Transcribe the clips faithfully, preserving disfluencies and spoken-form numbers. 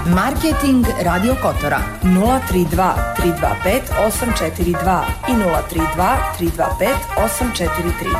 Marketing Radio Kotora nula tri dva tri dva pet osam četiri dva i nula tri dva tri dva pet osam četiri tri.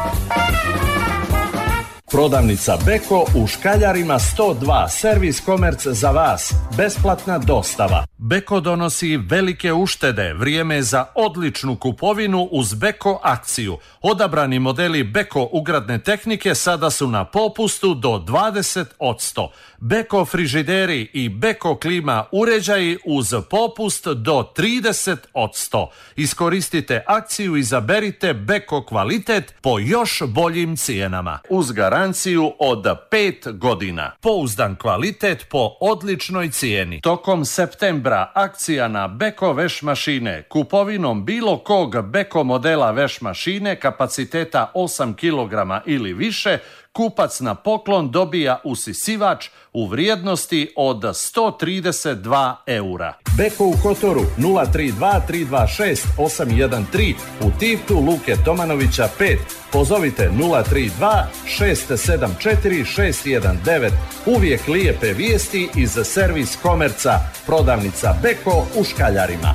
Prodavnica Beko u Škaljarima sto dva, servis komerc za vas, besplatna dostava. Beko donosi velike uštede, vrijeme je za odličnu kupovinu uz Beko akciju. Odabrani modeli Beko ugradne tehnike sada su na popustu do dvadeset posto. Beko frižideri i Beko klima uređaji uz popust do trideset posto. Iskoristite akciju i izaberite Beko kvalitet po još boljim cijenama. Uz garanciju od pet godina. Pouzdan kvalitet po odličnoj cijeni. Tokom septembra akcija na Beko veš mašine. Kupovinom bilo kog Beko modela veš mašine kapaciteta osam kilograma ili više, kupac na poklon dobija usisivač u vrijednosti od sto trideset dva eura. Beko u Kotoru nula tri dva tri dva šest osam jedan tri, u Tivtu Luke Tomanovića pet. Pozovite nula tri dva šest sedam četiri šest jedan devet. Uvijek lijepe vijesti iz servis komerca. Prodavnica Beko u Škaljarima.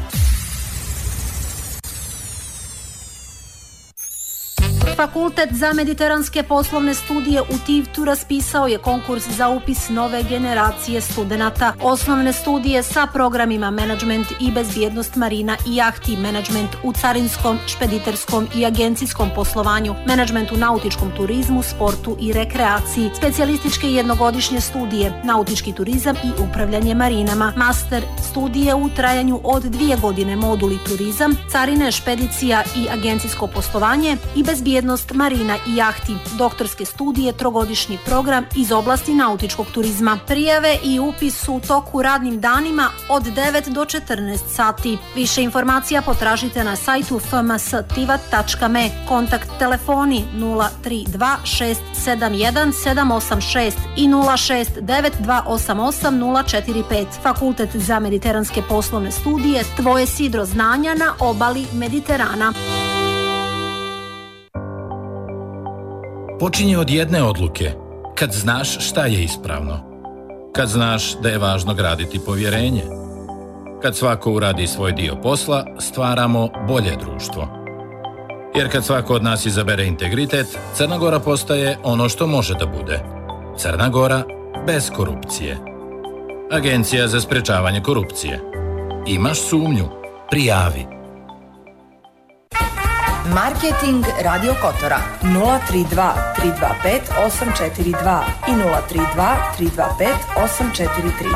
Fakultet za mediteranske poslovne studije u Tivtu raspisao je konkurs za upis nove generacije studenata. Osnovne studije sa programima menadžment i bezbjednost marina i jahti, menadžment u carinskom, špediterskom i agencijskom poslovanju, menadžment u nautičkom turizmu, sportu i rekreaciji, specijalističke jednogodišnje studije, nautički turizam i upravljanje marinama, master studije u trajanju od dvije godine, moduli turizam, carine, špedicija i agencijsko poslovanje i bezbjednost marina i jahti, doktorske studije, trogodišnji program iz oblasti nautičkog turizma. Prijave i upis su u toku radnim danima od devet do četrnaest sati. Više informacija potražite na sajtu f m s tivat tačka m e. Kontakt telefoni nula tri dva šest sedam jedan sedam osam šest i nula šest devet dva osam osam nula četiri pet. Fakultet za mediteranske poslovne studije, tvoje sidro znanja na obali Mediterana. Počinje od jedne odluke, kad znaš šta je ispravno, kad znaš da je važno graditi povjerenje, kad svako uradi svoj dio posla, stvaramo bolje društvo. Jer kad svako od nas izabere integritet, Crna Gora postaje ono što može da bude. Crna Gora bez korupcije. Agencija za sprečavanje korupcije. Imaš sumnju? Prijavi. Marketing Radio Kotora nula tri dva tri dva pet osam četiri dva i nula tri dva tri dva pet osam četiri tri.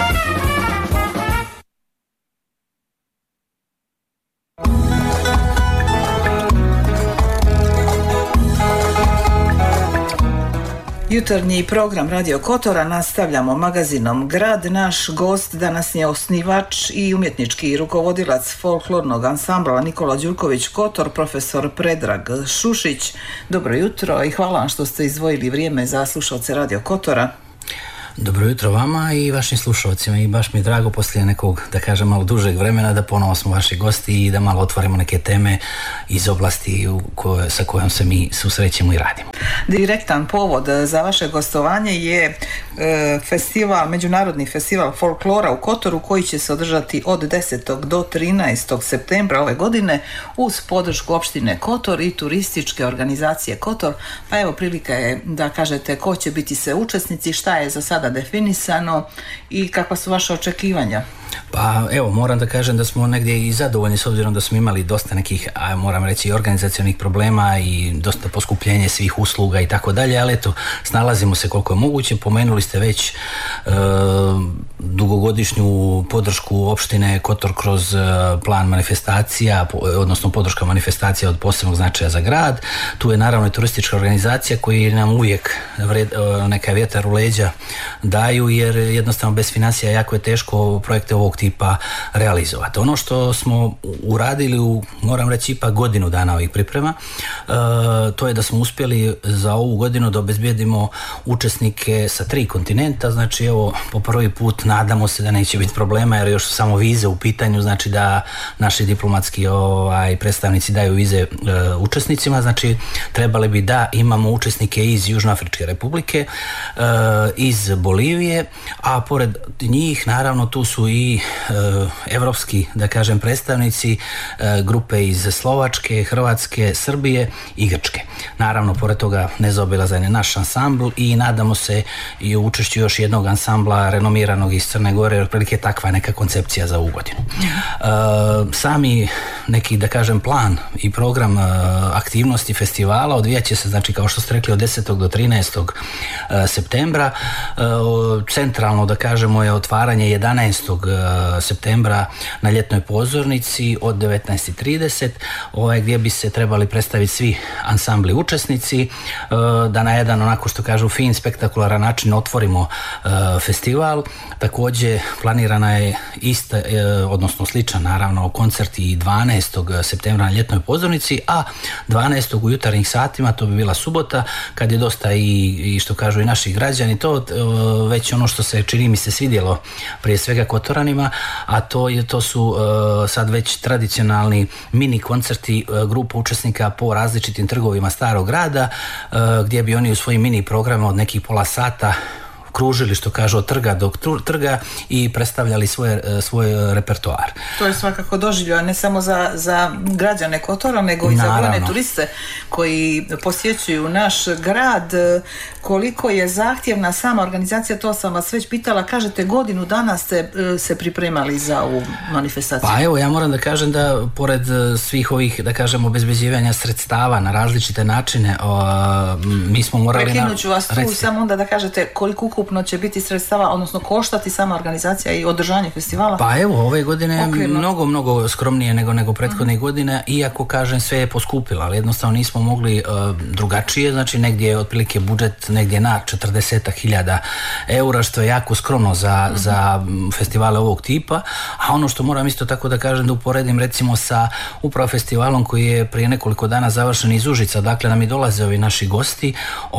Jutarnji program Radio Kotora nastavljamo magazinom Grad. Naš gost danas je osnivač i umjetnički rukovodilac folklornog ansambla Nikola Đurković Kotor, profesor Predrag Šušić. Dobro jutro i hvala vam što ste izdvojili vrijeme za slušalce Radio Kotora. Dobro jutro vama i vašim slušalcima i baš mi je drago poslije nekog, da kažem, malo dužeg vremena da ponovo smo vaši gosti i da malo otvorimo neke teme iz oblasti u koje, sa kojom se mi susrećemo i radimo. Direktan povod za vaše gostovanje je e, festival, Međunarodni festival folklora u Kotoru koji će se održati od desetog do trinaestog septembra ove godine uz podršku opštine Kotor i turističke organizacije Kotor. Pa evo, prilika je da kažete ko će biti sve učesnici, šta je za sada definisano i kakva su vaše očekivanja? Pa evo, moram da kažem da smo negdje i zadovoljni s obzirom da smo imali dosta nekih, a moram reći, organizacionih problema i dosta poskupljenje svih usluga i tako dalje, ali eto, snalazimo se koliko je moguće. Pomenuli ste već e, dugogodišnju podršku opštine Kotor kroz e, plan manifestacija, po, odnosno podrška manifestacija od posebnog značaja za grad. Tu je naravno i turistička organizacija koji nam uvijek vred, e, neka vjetar u leđa daju, jer jednostavno bez financija jako je teško projekte ovog tipa realizovati. Ono što smo uradili u, moram reći, ipak godinu dana ovih priprema, e, to je da smo uspjeli za ovu godinu da obezbijedimo učesnike sa tri kontinenta, znači evo po prvi put nadamo se da neće biti problema jer još su samo vize u pitanju, znači da naši diplomatski ovaj, predstavnici daju vize e, učesnicima, znači trebali bi da imamo učesnike iz Južnoafričke Republike, e, iz Bolivije, a pored njih naravno tu su i e, evropski, da kažem, predstavnici, e, grupe iz Slovačke, Hrvatske, Srbije i Grčke. Naravno, pored toga nezaobilazan je naš ansambl i nadamo se i u učešću još jednog ansambla renomiranog iz Crne Gore, jer otprilike takva neka koncepcija za ovu godinu. E, sami neki, da kažem, plan i program e, aktivnosti festivala odvijat će se, znači kao što ste rekli, od desetog do trinaestog E, septembra. E, centralno, da kažemo, je otvaranje jedanaestog septembra na ljetnoj pozornici od devetnaest i trideset, ovaj, gdje bi se trebali predstaviti svi ansambli učesnici, e, da na jedan, onako što kažu, fin, spektakularan način otvorimo e, festival. Također planirana je ista, e, odnosno sličan naravno koncert i dvanaestog septembra na ljetnoj pozornici, a dvanaestog u jutarnjim satima, to bi bila subota, kad je dosta i, i što kažu i naši građani, to e, već ono što se čini mi se svidjelo prije svega Kotoranima, a to je to su e, sad već tradicionalni mini koncerti e, grupa učesnika po različitim trgovima starog grada, e, gdje bi oni u svojim mini programima od nekih pola sata kružili, što kažu, od trga do trga i predstavljali svoje, svoj repertoar. To je svakako doživljaj ne samo za, za građane Kotora, nego i za brojne turiste koji posjećuju naš grad. Koliko je zahtjevna sama organizacija, to sam vas već pitala. Kažete, godinu dana ste se pripremali za ovu manifestaciju. Pa evo, ja moram da kažem da pored svih ovih, da kažem, obezbeđivanja sredstava na različite načine, o, mi smo morali... Prekinut ću vas tu, reci. Samo onda da kažete koliko ukupno će biti sredstava, odnosno koštati sama organizacija i održanje festivala? Pa evo, ove godine je mnogo, mnogo skromnije nego, nego prethodnih uh-huh. godina, iako, kažem, sve je poskupilo, ali jednostavno nismo mogli uh, drugačije, znači negdje je otprilike budžet negdje na četrdeset hiljada eura, što je jako skromno za, uh-huh. za festivale ovog tipa, a ono što moram isto tako da kažem, da uporedim recimo sa upravo festivalom koji je prije nekoliko dana završen iz Užica, dakle nam i dolaze ovi naši gosti,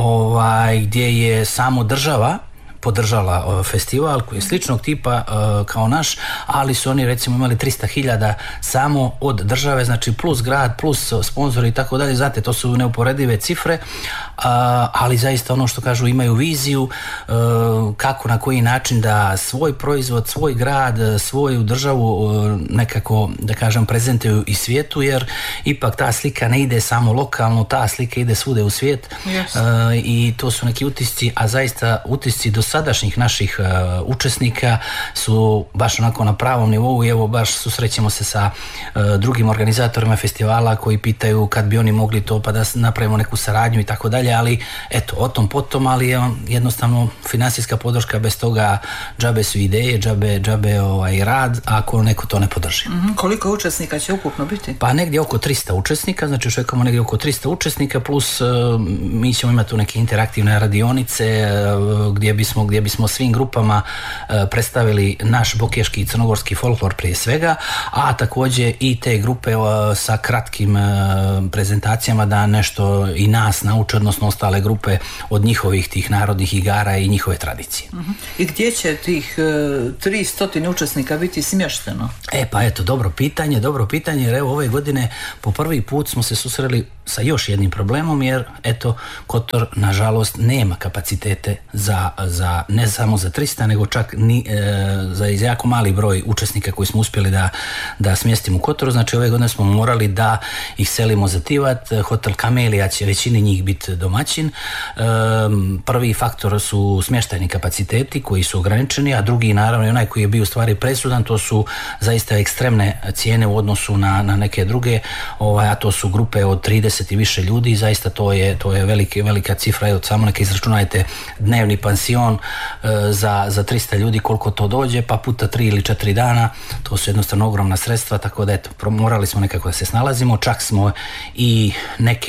ovaj, gdje je samo država podržala festival koji je sličnog tipa uh, kao naš, ali su oni recimo imali trista hiljada samo od države, znači plus grad, plus sponzori i tako dalje, znate, to su neuporedive cifre, uh, ali zaista ono što kažu, imaju viziju uh, kako, na koji način da svoj proizvod, svoj grad, svoju državu uh, nekako, da kažem, prezentuju i svijetu, jer ipak ta slika ne ide samo lokalno, ta slika ide svude u svijet. Yes. Uh, i to su neki utisci, a zaista utisci do sadašnjih naših uh, učesnika su baš onako na pravom nivou i evo baš susrećemo se sa uh, drugim organizatorima festivala koji pitaju kad bi oni mogli to pa da napravimo neku saradnju i tako dalje, ali eto, o tom potom, ali je jednostavno finansijska podrška, bez toga džabe su ideje, džabe, džabe ovaj, rad, ako neko to ne podrži. Mm-hmm. Koliko učesnika će ukupno biti? Pa negdje oko trista učesnika, znači očekujemo negdje oko trista učesnika, plus uh, mi ćemo imati tu neke interaktivne radionice uh, gdje bismo gdje bismo svim grupama e, predstavili naš bokeški i crnogorski folklor prije svega, a također i te grupe e, sa kratkim e, prezentacijama da nešto i nas nauče, odnosno ostale grupe od njihovih tih narodnih igara i njihove tradicije. Uh-huh. I gdje će tih e, tristo učesnika biti smješteno? E pa eto, dobro pitanje, dobro pitanje, jer evo ove godine po prvi put smo se susreli sa još jednim problemom, jer eto, Kotor nažalost nema kapacitete za, za ne samo za trista, nego čak ni, e, za jako mali broj učesnika koji smo uspjeli da, da smjestimo u Kotoru. Znači ove godine smo morali da ih selimo za Tivat. Hotel Kamelija će većini njih biti domaćin. E, prvi faktor su smještajni kapaciteti koji su ograničeni, a drugi naravno i onaj koji je bio u stvari presudan, to su zaista ekstremne cijene u odnosu na, na neke druge, ovaj, a to su grupe od trideset i više ljudi, zaista to je, to je velike, velika cifra, od samo neke izračunajte dnevni pansion e, za, za trista ljudi, koliko to dođe, pa puta tri ili četiri dana, to su jednostavno ogromna sredstva, tako da eto, morali smo nekako da se snalazimo, čak smo i neke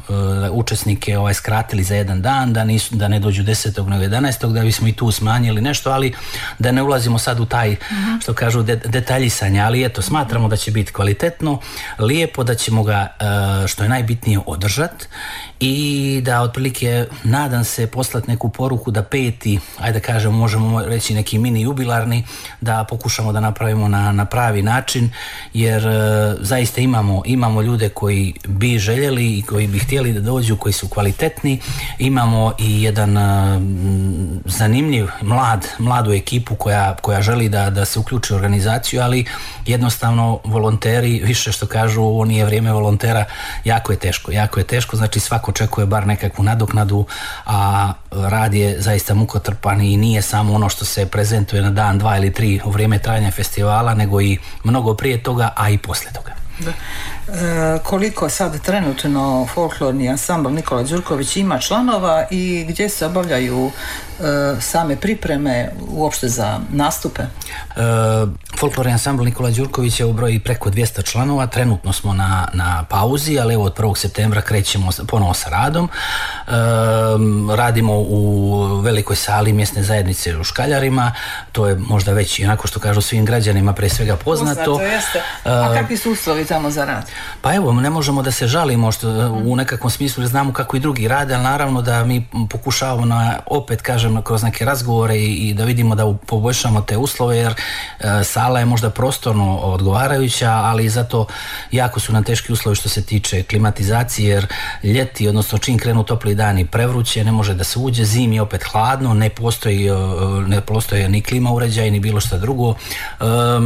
učesnike ovaj, skratili za jedan dan, da, nisu, da ne dođu desetog nego jedanaestog, da bismo i tu smanjili nešto, ali da ne ulazimo sad u taj, uh-huh. što kažu, de, detaljisanje, ali eto, smatramo da će biti kvalitetno, lijepo, da ćemo ga, što je najbitnije, održati i da otprilike, nadam se, poslati neku poruku da peti, ajde da kažem, možemo reći neki mini jubilarni, da pokušamo da napravimo na, na pravi način, jer e, zaista imamo, imamo ljude koji bi željeli i koji bi htjeli da dođu, koji su kvalitetni. Imamo i jedan e, zanimljiv, mlad, mladu ekipu koja, koja želi da, da se uključi u organizaciju, ali jednostavno volonteri, više što kažu, ovo nije vrijeme volontera, jako je teško, jako je teško, znači svako očekuje bar nekakvu nadoknadu, a rad je zaista mukotrpan i nije samo ono što se prezentuje na dan, dva ili tri u vrijeme trajanja festivala, nego i mnogo prije toga, a i poslije toga. Da. E, koliko sad trenutno folklorni ansambl Nikola Đurković ima članova i gdje se obavljaju e, same pripreme uopšte za nastupe? E, folklorni ansambl Nikola Đurković je u broji preko dvjesto članova, trenutno smo na, na pauzi, ali evo od prvog septembra krećemo ponovo sa radom. E, radimo u velikoj sali mjesne zajednice u Škaljarima, to je možda već onako što kažu svim građanima pre svega poznato. Poznato jeste. A kakvi su uslovi tamo za rad? Pa evo, ne možemo da se žalimo što u nekakvom smislu, jer znamo kako i drugi rade, ali naravno da mi pokušavamo na, opet kažem, kroz neke razgovore i, i da vidimo da poboljšamo te uslove, jer e, sala je možda prostorno odgovarajuća, ali zato jako su nam teški uslovi što se tiče klimatizacije, jer ljeti, odnosno čim krenu topli dani, prevruće, ne može da se uđe, zimi je opet hladno, ne postoji, ne postoji ni klima uređaj, ni bilo šta drugo. E,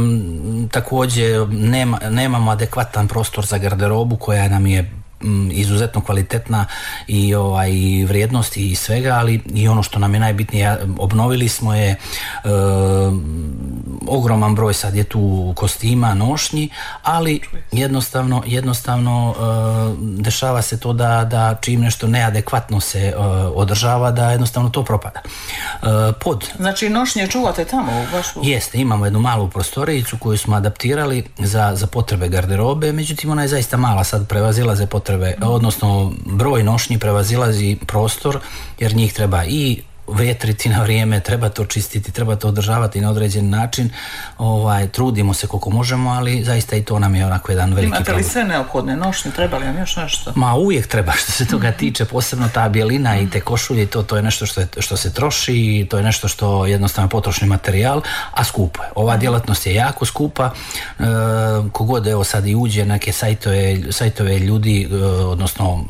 također nema, nemamo adekvatan prostor za garderobu koja nam je izuzetno kvalitetna i ovaj vrijednosti i svega, ali i ono što nam je najbitnije, obnovili smo je, e, ogroman broj sad je tu kostima, nošnji, ali jednostavno jednostavno e, dešava se to da, da čim nešto neadekvatno se e, održava, da jednostavno to propada. E, pod... Znači nošnje čuvate tamo? Baš u... Jeste, imamo jednu malu prostorijicu koju smo adaptirali za, za potrebe garderobe, međutim ona je zaista mala, sad prevazilaze potrebe, odnosno broj nošnji prevazilazi prostor, jer njih treba i vetriti na vrijeme, treba to čistiti, treba to održavati na određen način. Ovaj, trudimo se koliko možemo, ali zaista i to nam je onako jedan veliki problem. Imate li sve neophodne nošnje, treba li vam još nešto? Ma uvijek treba što se toga tiče, posebno ta bijelina i te košulje, to, to je nešto što, je, što se troši, to je nešto što je jednostavno potrošni materijal, a skupo je. Ova djelatnost je jako skupa, e, kogod evo sad i uđe neke sajtove, sajtove ljudi, e, odnosno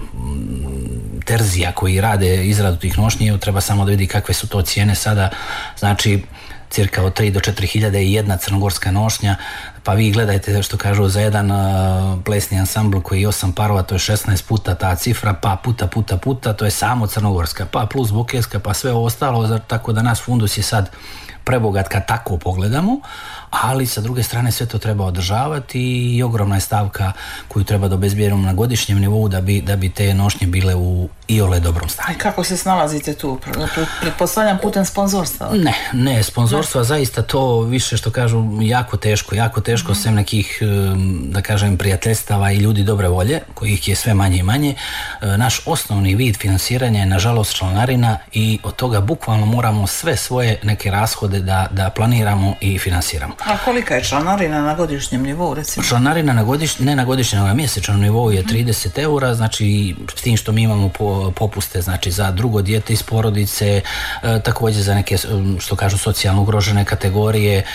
terzija koji rade izradu tih nošnji, treba samo da vidi kakve su to cijene sada, znači cirka od tri do četiri hiljade i jedna crnogorska nošnja, pa vi gledajte što kažu za jedan uh, plesni ansambl koji je osam parova, to je šesnaest puta ta cifra, pa puta puta puta, to je samo crnogorska, pa plus bokeska, pa sve ovo ostalo, tako da nas fundus je sad prebogat kad tako pogledamo, ali sa druge strane sve to treba održavati i ogromna je stavka koju treba da obezbijedimo na godišnjem nivou da bi, da bi te nošnje bile u iole dobrom stanju. A kako se snalazite tu? Pretpostavljam putem sponzorstva? Ne, ne, sponzorstva zaista to više što kažu jako teško, jako teško, sem nekih, da kažem, prijateljstava i ljudi dobre volje, kojih je sve manje i manje. Naš osnovni vid finansiranja je nažalost članarina i od toga bukvalno moramo sve svoje neke rashode da, da planiramo i finansiramo. A kolika je članarina na godišnjem nivou, recimo? Članarina na godišnjem, ne na godišnjem, na mjesečnom nivou je trideset eura, znači s tim što mi imamo po, popuste, znači za drugo dijete iz porodice, e, također za neke, što kažu, socijalno ugrožene kategorije, e,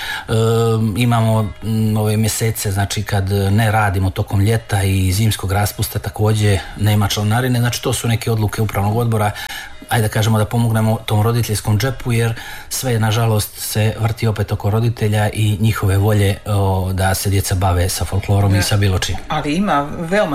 imamo m, ove mjesece, znači kad ne radimo tokom ljeta i zimskog raspusta, također nema članarine, znači to su neke odluke upravnog odbora, ajde da kažemo da pomognemo tom roditeljskom džepu, jer sve nažalost se vrti opet oko roditelja i njihove volje o, da se djeca bave sa folklorom, ja, i sa bilo čim. Ali ima veoma